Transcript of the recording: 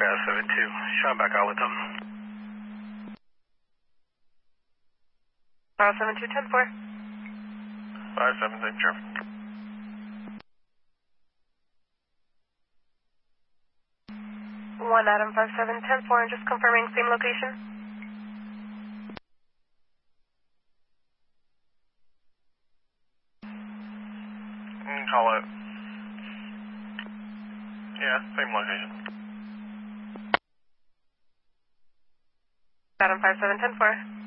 72. Shot back out with them. 72, 10-4. 5-7, same traffic. 1 Adam 57, 10-4, and just confirming same location. Call it. Yeah, same location. Adam 57, 10-4.